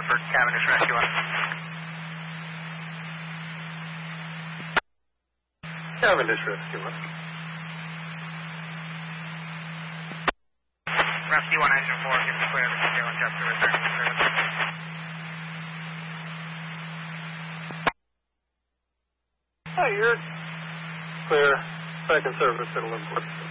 for Cavendish Rescue 1. Cavendish Rescue 1. Rescue 1, Engine 4, give me clear to Taylor Jet to return to service. Hi, you're clear. Back in service at 11:40.